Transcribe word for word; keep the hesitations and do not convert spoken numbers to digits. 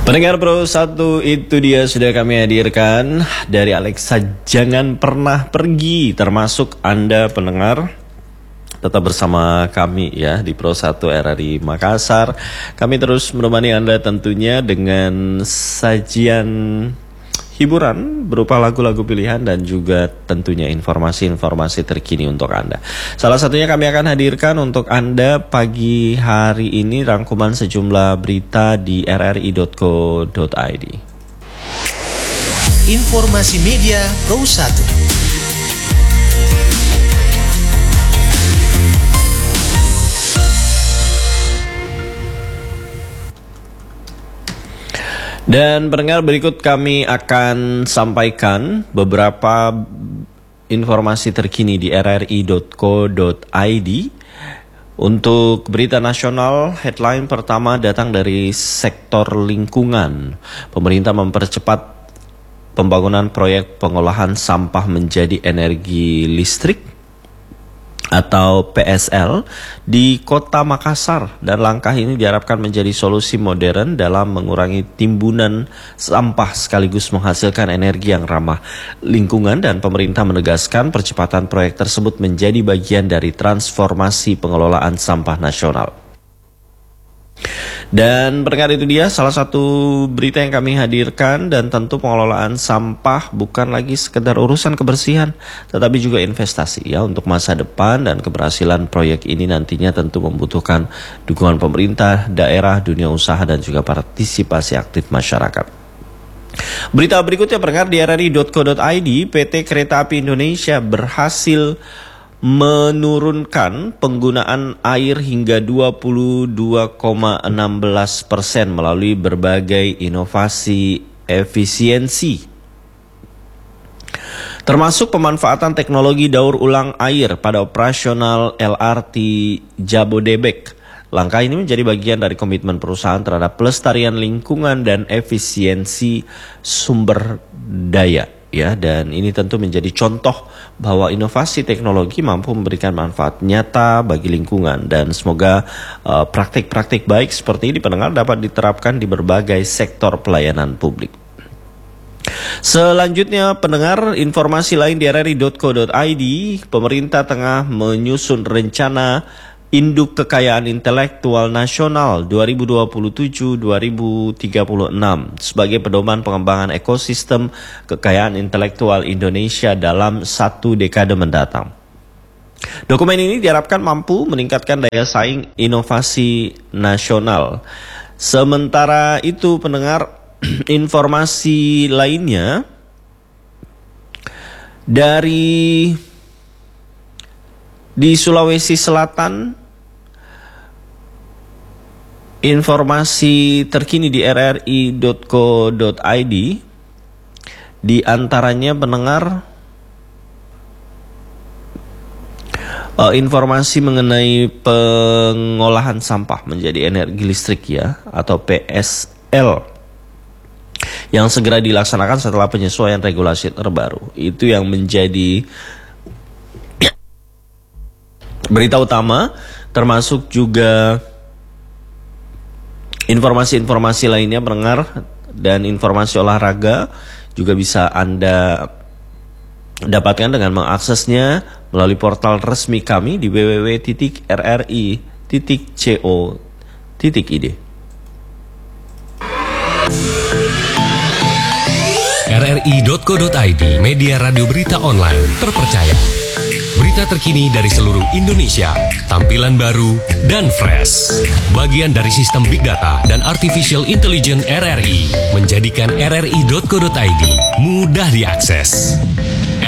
Pendengar Pro satu, itu dia sudah kami hadirkan dari Alexa Jangan Pernah Pergi. Termasuk Anda pendengar tetap bersama kami ya di Pro satu R R I Makassar. Kami terus menemani Anda tentunya dengan sajian hiburan berupa lagu-lagu pilihan dan juga tentunya informasi-informasi terkini untuk Anda. Salah satunya kami akan hadirkan untuk Anda pagi hari ini rangkuman sejumlah berita di r r i dot co dot i d. Informasi media Pro satu. Dan pendengar, berikut kami akan sampaikan beberapa informasi terkini di r r i dot co dot i d. Untuk berita nasional, headline pertama datang dari sektor lingkungan. Pemerintah mempercepat pembangunan proyek pengolahan sampah menjadi energi listrik atau P S L di Kota Makassar, dan langkah ini diharapkan menjadi solusi modern dalam mengurangi timbunan sampah sekaligus menghasilkan energi yang ramah lingkungan, dan pemerintah menegaskan percepatan proyek tersebut menjadi bagian dari transformasi pengelolaan sampah nasional. Dan pendengar, itu dia salah satu berita yang kami hadirkan, dan tentu pengelolaan sampah bukan lagi sekedar urusan kebersihan tetapi juga investasi ya untuk masa depan, dan keberhasilan proyek ini nantinya tentu membutuhkan dukungan pemerintah, daerah, dunia usaha dan juga partisipasi aktif masyarakat. Berita berikutnya pendengar di r r i dot co dot i d, P T Kereta Api Indonesia berhasil menurunkan penggunaan air hingga dua puluh dua koma satu enam persen melalui berbagai inovasi efisiensi, termasuk pemanfaatan teknologi daur ulang air pada operasional L R T Jabodebek. Langkah ini menjadi bagian dari komitmen perusahaan terhadap pelestarian lingkungan dan efisiensi sumber daya. Ya, dan ini tentu menjadi contoh bahwa inovasi teknologi mampu memberikan manfaat nyata bagi lingkungan, dan semoga uh, praktik-praktik baik seperti ini pendengar dapat diterapkan di berbagai sektor pelayanan publik. Selanjutnya pendengar, informasi lain di r r i dot co dot i d, pemerintah tengah menyusun rencana Induk Kekayaan Intelektual Nasional dua ribu dua puluh tujuh sampai dua ribu tiga puluh enam sebagai pedoman pengembangan ekosistem kekayaan intelektual Indonesia dalam satu dekade mendatang. Dokumen ini diharapkan mampu meningkatkan daya saing inovasi nasional. Sementara itu pendengar, informasi lainnya dari di Sulawesi Selatan. Informasi terkini di r r i dot co dot i d, di antaranya pendengar uh, informasi mengenai pengolahan sampah menjadi energi listrik ya atau P S L yang segera dilaksanakan setelah penyesuaian regulasi terbaru. Itu yang menjadi berita utama, termasuk juga informasi-informasi lainnya pendengar, dan informasi olahraga juga bisa Anda dapatkan dengan mengaksesnya melalui portal resmi kami di w w w titik r r i titik co titik i d. r r i dot co dot i d, media radio berita online terpercaya. Berita terkini dari seluruh Indonesia, tampilan baru dan fresh. Bagian dari sistem Big Data dan Artificial Intelligence R R I menjadikan r r i dot co dot i d mudah diakses.